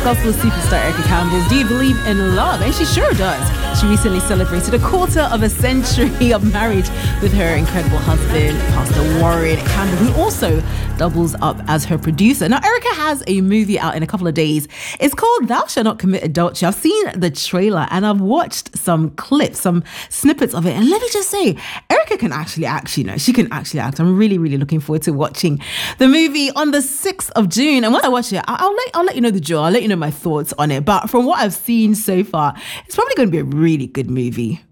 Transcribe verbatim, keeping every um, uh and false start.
gospel superstar Erica Campbell's Do You Believe in Love? And she sure does. She recently celebrated a quarter of a century of marriage with her incredible husband, Pastor Warren Campbell, who also doubles up as her producer. Now, Erica has a movie out in a couple of days. It's called Thou Shalt Not Commit Adultery. I've seen the trailer and I've watched some clips, some snippets of it. And let me just say, Erica can actually act, you know, she can actually act. I'm really, really looking forward to watching the movie on the sixth of June. And when I watch it, I'll let, I'll let you know the drill. I'll let you know my thoughts on it. But from what I've seen so far, it's probably going to be a really good movie.